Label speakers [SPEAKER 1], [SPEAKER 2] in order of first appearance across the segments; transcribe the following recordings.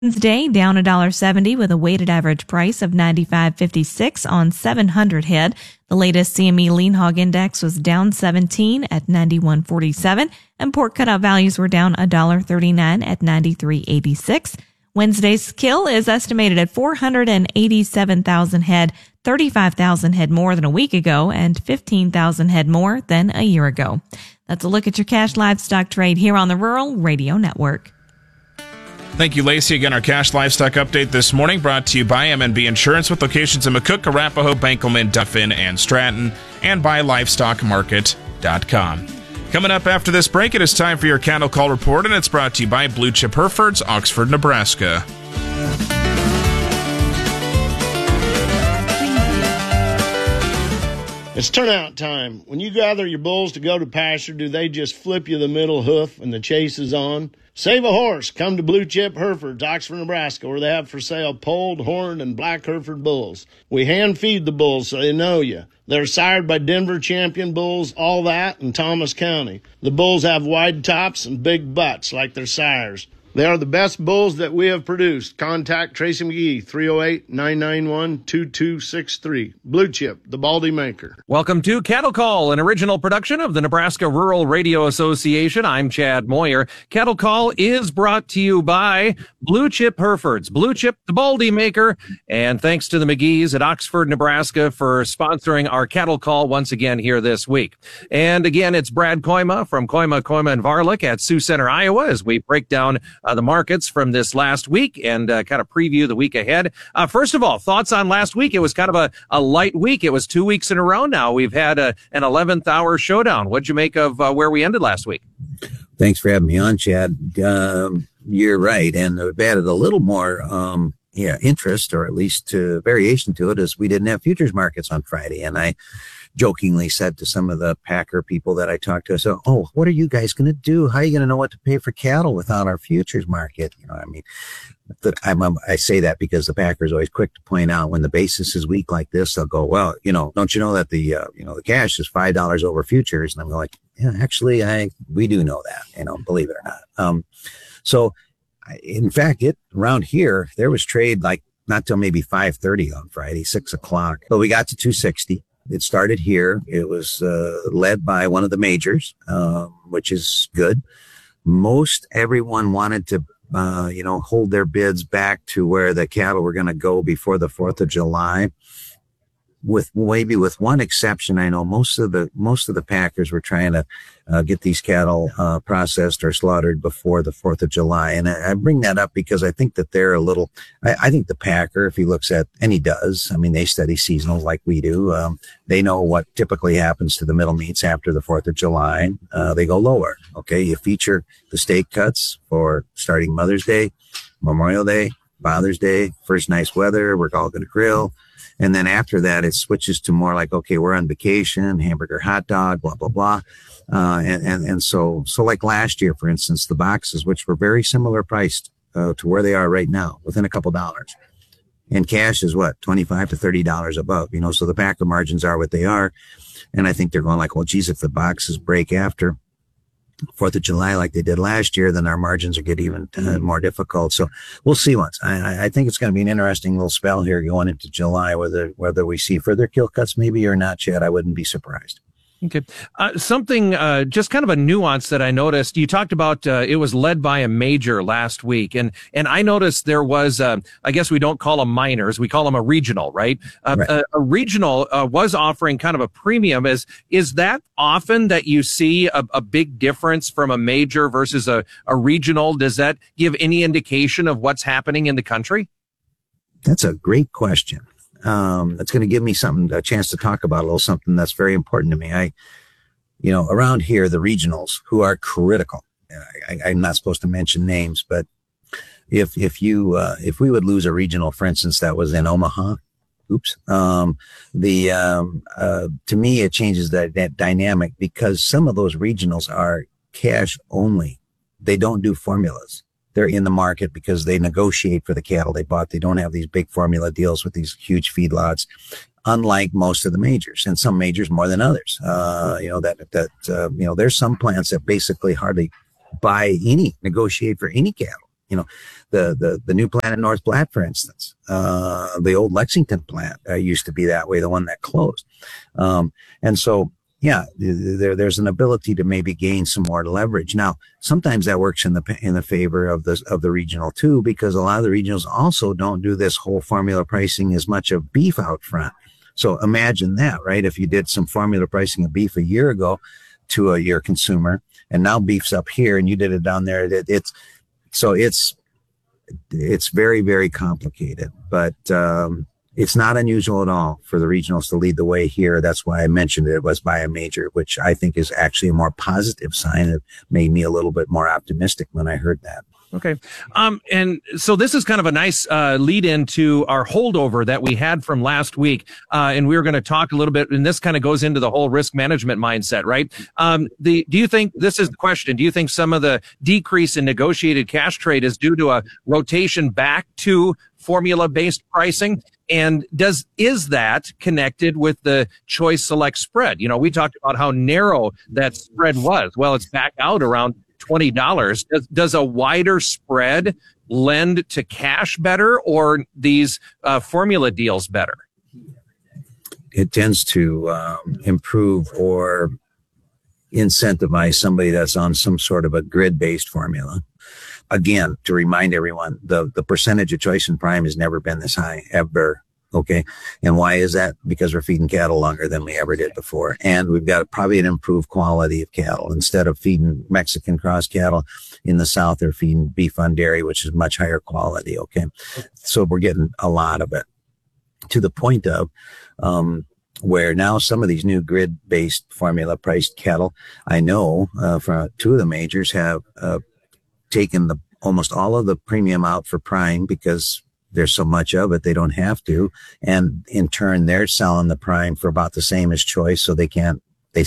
[SPEAKER 1] Wednesday down $1.70 with a weighted average price of $95.56 on 700 head. The latest CME lean hog index was down 17 at 91.47, and pork cutout values were down $1.39 at 93.86. Wednesday's kill is estimated at 487,000 head, 35,000 head more than a week ago, and 15,000 head more than a year ago. That's a look at your cash livestock trade here on the Rural Radio Network.
[SPEAKER 2] Thank you, Lacey. Again, our cash livestock update this morning brought to you by MNB Insurance with locations in McCook, Arapahoe, Benkelman, Duffin, and Stratton, and by LivestockMarket.com. Coming up after this break, it is time for your Cattle Call Report, and it's brought to you by Blue Chip Herefords, Oxford, Nebraska.
[SPEAKER 3] It's turnout time. When you gather your bulls to go to pasture, do they just flip you the middle hoof and the chase is on? Save a horse. Come to Blue Chip Herefords, Oxford, Nebraska, where they have for sale polled, horned, and black Hereford bulls. We hand feed the bulls so they know you. They're sired by Denver champion bulls, all that, in Thomas County. The bulls have wide tops and big butts like their sires. They are the best bulls that we have produced. Contact Tracy McGee, 308-991-2263. Blue Chip, the Baldy Maker.
[SPEAKER 4] Welcome to Cattle Call, an original production of the Nebraska Rural Radio Association. I'm Chad Moyer. Cattle Call is brought to you by Blue Chip Herefords, Blue Chip, the Baldy Maker, and thanks to the McGees at Oxford, Nebraska for sponsoring our Cattle Call once again here this week. And again, it's Brad Koima from Koima, and Varlick at Sioux Center, Iowa, as we break down the markets from this last week and kind of preview the week ahead. First of all, thoughts on last week. It was kind of a light week. It was 2 weeks in a row now. We've had an 11th hour showdown. What'd you make of where we ended last week?
[SPEAKER 5] Thanks for having me on, Chad. You're right. And it added a little more interest, or at least variation to it, as we didn't have futures markets on Friday. And I jokingly said to some of the packer people that I talked to, I said, "Oh, what are you guys going to do? How are you going to know what to pay for cattle without our futures market?" You know, I mean, I say that because the packer is always quick to point out when the basis is weak like this, they'll go, "Well, don't you know that the cash is $5 over futures?" And I'm like, "Yeah, actually, we do know that, believe it or not." In fact, around here, there was trade like not till maybe 5:30 on Friday, 6 o'clock. But we got to 260. It started here. It was led by one of the majors, which is good. Most everyone wanted to, hold their bids back to where the cattle were going to go before the 4th of July. With one exception, I know most of the packers were trying to get these cattle processed or slaughtered before the 4th of July. And I bring that up because I think that they're I think the packer, if he looks at, and he does, I mean, they study seasonals like we do. They know what typically happens to the middle meats after the 4th of July. They go lower. Okay. You feature the steak cuts for starting Mother's Day, Memorial Day, Father's Day, first nice weather. We're all going to grill. And then after that, it switches to more like, okay, we're on vacation, hamburger, hot dog, blah, blah, blah. So like last year, for instance, the boxes, which were very similar priced to where they are right now, within a couple dollars. And cash is what, $25 to $30 above, so the packer margins are what they are. And I think they're going like, well, geez, if the boxes break after 4th of July like they did last year, then our margins are getting even more difficult. So we'll see once. I think it's going to be an interesting little spell here going into July, whether we see further kill cuts maybe or not, Chad. I wouldn't be surprised.
[SPEAKER 4] Okay. Something, just kind of a nuance that I noticed. You talked about, it was led by a major last week. And I noticed there was, I guess we don't call them minors. We call them a regional, right? Right. A regional, was offering kind of a premium. Is that often that you see a big difference from a major versus a regional? Does that give any indication of what's happening in the country?
[SPEAKER 5] That's a great question. That's going to give me a chance to talk about a little something that's very important to me. Around here, the regionals who are critical, I'm not supposed to mention names, but if we would lose a regional, for instance, that was in Omaha, to me, it changes that dynamic because some of those regionals are cash only. They don't do formulas. They're in the market because they negotiate for the cattle they bought. They don't have these big formula deals with these huge feedlots, unlike most of the majors, and some majors more than others. There's some plants that basically hardly negotiate for any cattle. the new plant in North Platte, for instance, the old Lexington plant used to be that way, the one that closed. And so, yeah, there's an ability to maybe gain some more leverage. Now, sometimes that works in the favor of the regional too, because a lot of the regionals also don't do this whole formula pricing as much of beef out front. So imagine that, right? If you did some formula pricing of beef a year ago to your consumer, and now beef's up here, and you did it down there, it's very, very complicated, but it's not unusual at all for the regionals to lead the way here. That's why I mentioned it was by a major, which I think is actually a more positive sign. It made me a little bit more optimistic when I heard that.
[SPEAKER 4] Okay. And so this is kind of a nice lead into our holdover that we had from last week. And we were going to talk a little bit, and this kind of goes into the whole risk management mindset, right? Do you think, this is the question, do you think some of the decrease in negotiated cash trade is due to a rotation back to formula-based pricing? And is that connected with the Choice Select spread? You know, we talked about how narrow that spread was. Well, it's back out around $20. Does a wider spread lend to cash better, or these formula deals better?
[SPEAKER 5] It tends to improve or incentivize somebody that's on some sort of a grid-based formula. Again, to remind everyone, the percentage of choice and prime has never been this high, ever. Okay. And why is that? Because we're feeding cattle longer than we ever did before. And we've got probably an improved quality of cattle. Instead of feeding Mexican cross cattle in the South, they're feeding beef on dairy, which is much higher quality. Okay. So we're getting a lot of it, to the point of, where now some of these new grid-based formula priced cattle, I know, from two of the majors have, taken almost all of the premium out for prime because there's so much of it, they don't have to. And in turn, they're selling the prime for about the same as choice. So they can't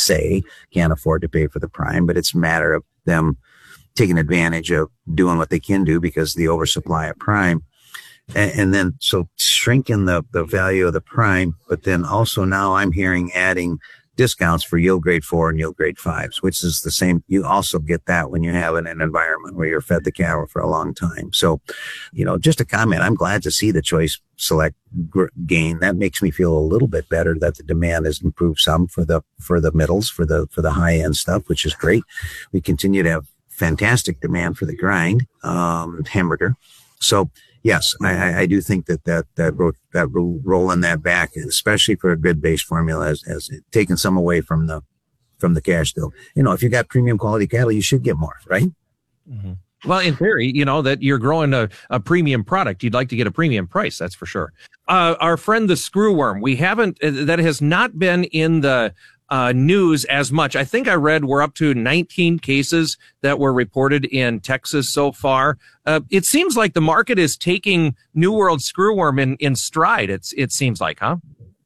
[SPEAKER 5] afford to pay for the prime, but it's a matter of them taking advantage of doing what they can do because the oversupply of prime. And then, so shrinking the value of the prime, but then also now I'm hearing adding discounts for yield grade 4 and yield grade 5s, which is the same. You also get that when you have an environment where you're fed the cattle for a long time. So, just a comment. I'm glad to see the Choice Select gain. That makes me feel a little bit better that the demand has improved some for the middles, for the high end stuff, which is great. We continue to have fantastic demand for the grind, hamburger. So, yes, I do think that rolling that back, especially for a grid-based formula, has taken some away from the cash deal. If you got premium quality cattle, you should get more, right?
[SPEAKER 4] Mm-hmm. Well, in theory, that you're growing a premium product, you'd like to get a premium price. That's for sure. Our friend, the screwworm, that has not been in the news as much. I think I read we're up to 19 cases that were reported in Texas so far. It seems like the market is taking New World screwworm in stride. It seems like, huh?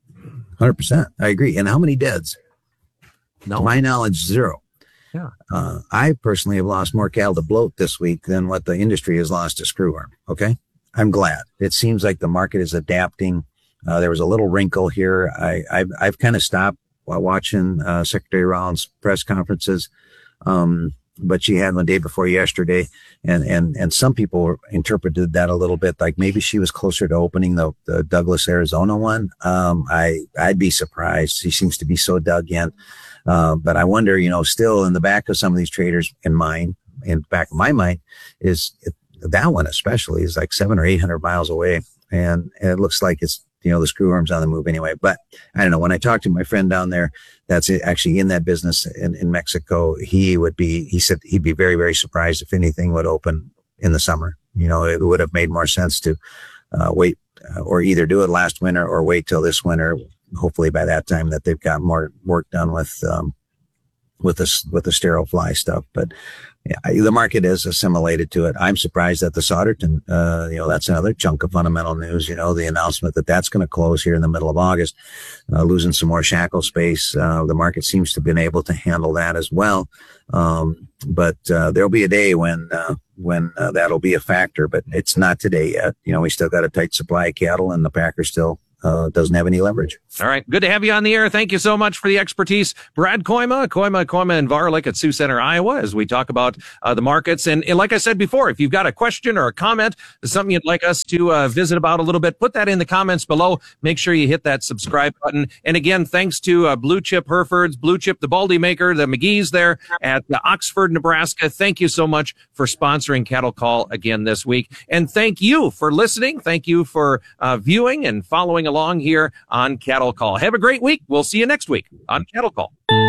[SPEAKER 5] 100%. I agree. And how many deads?
[SPEAKER 4] No.
[SPEAKER 5] To my knowledge, 0.
[SPEAKER 4] Yeah.
[SPEAKER 5] I personally have lost more cattle to bloat this week than what the industry has lost to screwworm. Okay. I'm glad. It seems like the market is adapting. There was a little wrinkle here. I've kind of stopped while watching Secretary Rollins' press conferences, but she had one day before yesterday, and some people interpreted that a little bit like maybe she was closer to opening the Douglas, Arizona one. I'd be surprised. She seems to be so dug in, but I wonder, still in the back of some of these traders, in the back of my mind, that one especially is like 700 or 800 miles away, and it looks like it's. The screwworm's on the move anyway. But I don't know. When I talked to my friend down there, that's actually in that business in Mexico, he said he'd be very, very surprised if anything would open in the summer. It would have made more sense to wait or either do it last winter or wait till this winter. Hopefully by that time that they've got more work done with the sterile fly stuff. But yeah, the market is assimilated to it. I'm surprised that the Solderton, that's another chunk of fundamental news. The announcement that that's going to close here in the middle of August, losing some more shackle space. The market seems to have been able to handle that as well. But there'll be a day when that'll be a factor, but it's not today yet. We still got a tight supply of cattle, and the packers still doesn't have any leverage.
[SPEAKER 4] All right. Good to have you on the air. Thank you so much for the expertise. Brad Koima and Varlick at Sioux Center, Iowa, as we talk about the markets. And like I said before, if you've got a question or a comment, something you'd like us to visit about a little bit, put that in the comments below. Make sure you hit that subscribe button. And again, thanks to Blue Chip Herefords, Blue Chip, the Baldy Maker, the McGee's there at Oxford, Nebraska. Thank you so much for sponsoring Cattle Call again this week. And thank you for listening. Thank you for viewing and following along here on Cattle Call. Have a great week. We'll see you next week on Cattle Call.